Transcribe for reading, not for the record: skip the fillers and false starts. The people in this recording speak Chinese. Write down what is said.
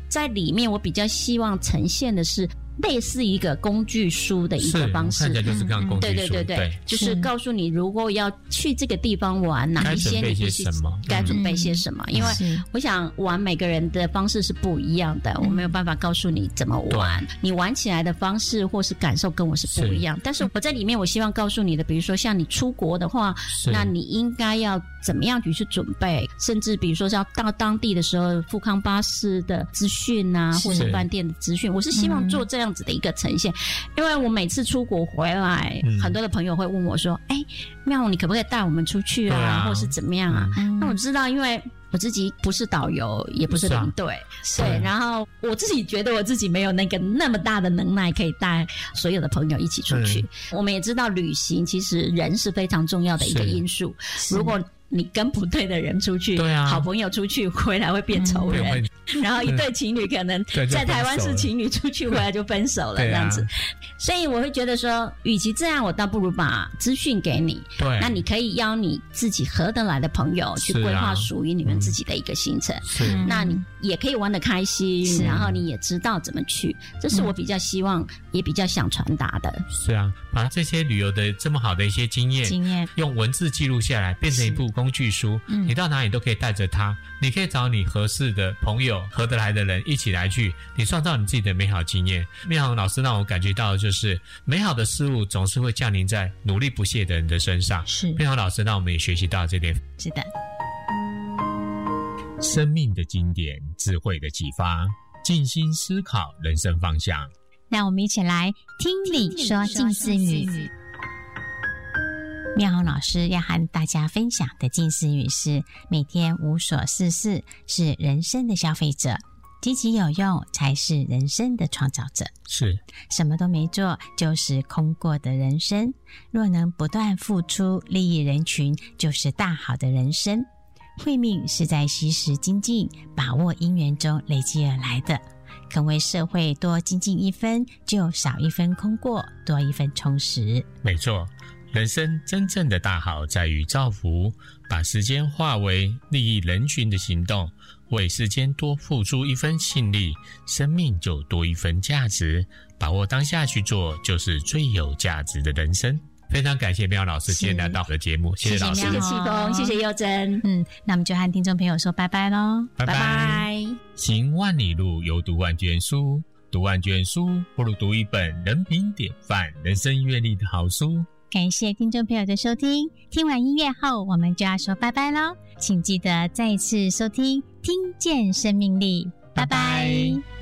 在里面我比较希望呈现的是类似一个工具书的一个方式， 看起来就是像工具书， 对，就是告诉你如果要去这个地方玩，哪一些你该准备些什么，因为我想玩每个人的方式是不一样的，我没有办法告诉你怎么玩，你玩起来的方式或是感受跟我是不一样，但是我在里面我希望告诉你的，比如说像你出国的话，那你应该要怎么样去准备，甚至比如说要到当地的时候富康巴士的资讯啊，或者饭店的资讯，我是希望做这样子的一个呈现，因为我每次出国回来，很多的朋友会问我说妙你可不可以带我们出去啊，或是怎么样啊，那我知道因为我自己不是导游也不是领队，对，然后我自己觉得我自己没有那么大的能耐可以带所有的朋友一起出去，我们也知道旅行其实人是非常重要的一个因素，如果你跟不对的人出去，好朋友出去回来会变仇人，然后一对情侣可能在台湾是情侣出去回来就分手了这样子，所以我会觉得说与其这样我倒不如把资讯给你，那你可以邀你自己合得来的朋友去规划属于你们自己的一个行程，那你也可以玩得开心，然后你也知道怎么去，这是我比较希望也比较想传达的。 是啊，把这些旅游的这么好的一些经验用文字记录下来，变成一部工具书，你到哪里都可以带着它，你可以找你合适的朋友合得来的人一起来去，你创造你自己的美好经验。妙宏老师让我感觉到的就是美好的事物总是会降临在努力不懈的人的身上，是妙宏老师让我们也学习到这点。 是的， 生命的经典，智慧的启发，静心思考人生方向。 让我们一起来听理说近似语。妙宏老师要和大家分享的近似语是：每天无所事事是人生的消费者，积极有用才是人生的创造者。 是， 什么都没做就是空过的人生，若能不断付出利益人群，就是大好的人生。慧命是在惜时精进把握因缘中累积而来的，肯为社会多精进一分，就少一分空过，多一分充实。 没错，人生真正的大好在于造福，把时间化为利益人群的行动，为世间多付出一分心力，生命就多一分价值，把握当下去做，就是最有价值的人生。非常感谢妙老师今天来到我的节目，谢谢老师， 谢谢启峰，谢谢佑珍。 那我们就和听众朋友说拜拜咯， 拜拜。行万里路，犹读万卷书，读万卷书不如读一本人品典范、人生阅历的好书。 感谢听众朋友的收听，听完音乐后我们就要说拜拜咯，请记得再次收听听见生命力，拜拜。